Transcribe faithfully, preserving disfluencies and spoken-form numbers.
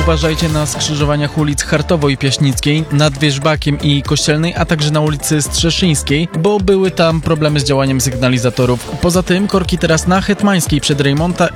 uważajcie na skrzyżowaniach ulic Chartowo-Piaśnickiej, nad Wierzbakiem i Kościelnej, a także na ulicy Strzeszyńskiej, bo były tam problemy z działaniem sygnalizatorów. Poza tym korki teraz na Hetmańskiej przed Rejmonta